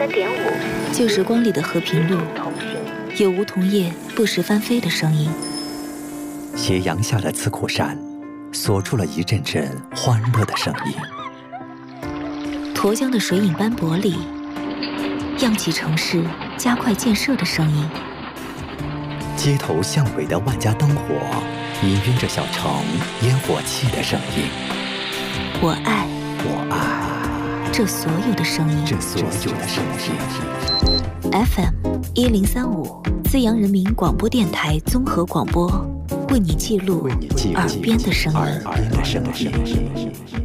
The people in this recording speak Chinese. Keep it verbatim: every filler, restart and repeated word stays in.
三点五。 旧时光里的和平路，有梧桐叶不时翻飞的声音。 斜阳下的刺库山，锁出了一阵阵欢乐的声音。 沱江的水影斑驳里，漾起城市加快建设的声音。 街头巷尾的万家灯火，氤氲着小城烟火气的声音。 我爱， 我爱这所有的声音， 这所有的声音。 F M 一零三五，资阳人民广播电台综合广播，为你记录耳边的声音。 耳边的声音。